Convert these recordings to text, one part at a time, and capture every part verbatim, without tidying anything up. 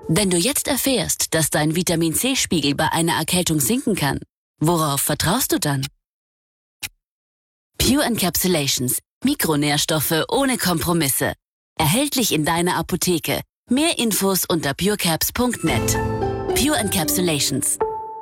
Wenn du jetzt erfährst, dass dein Vitamin-C-Spiegel bei einer Erkältung sinken kann, worauf vertraust du dann? Pure Encapsulations. Mikronährstoffe ohne Kompromisse. Erhältlich in deiner Apotheke. Mehr Infos unter purecaps punkt net. Pure Encapsulations.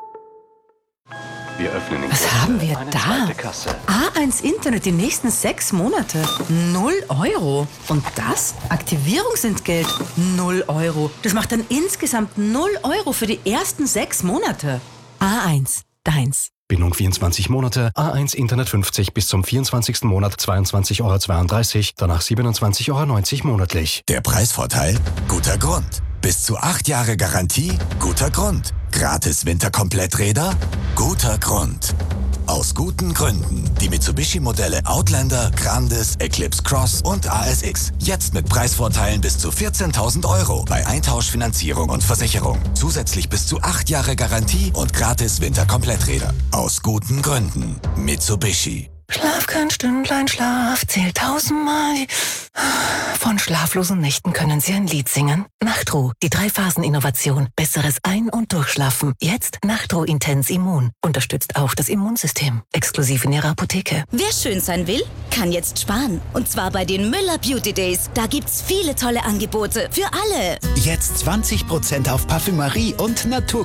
Wir öffnen in Was haben wir eine da? zweite Kasse. A eins Internet die nächsten sechs Monate. Null Euro. Und das? Aktivierungsentgelt. Null Euro. Das macht dann insgesamt null Euro für die ersten sechs Monate. A eins. Deins. Bindung vierundzwanzig Monate, A eins Internet fünfzig bis zum vierundzwanzigsten Monat zweiundzwanzig Euro zweiunddreißig, danach siebenundzwanzig Euro neunzig monatlich. Der Preisvorteil? Guter Grund. Bis zu acht Jahre Garantie? Guter Grund. Gratis Winterkompletträder? Guter Grund. Aus guten Gründen. Die Mitsubishi-Modelle Outlander, Grandis, Eclipse Cross und A S X. Jetzt mit Preisvorteilen bis zu vierzehntausend Euro bei Eintauschfinanzierung und Versicherung. Zusätzlich bis zu acht Jahre Garantie und gratis Winterkompletträder. Aus guten Gründen. Mitsubishi. Schlaf kein Stündlein Schlaf, zählt tausendmal. Von schlaflosen Nächten können Sie ein Lied singen. Nachtruh, die Drei-Phasen-Innovation. Besseres Ein- und Durchschlafen. Jetzt Nachtruh Intens Immun. Unterstützt auch das Immunsystem. Exklusiv in Ihrer Apotheke. Wer schön sein will, kann jetzt sparen. Und zwar bei den Müller Beauty Days. Da gibt's viele tolle Angebote für alle. Jetzt zwanzig Prozent auf Parfümerie und Natur.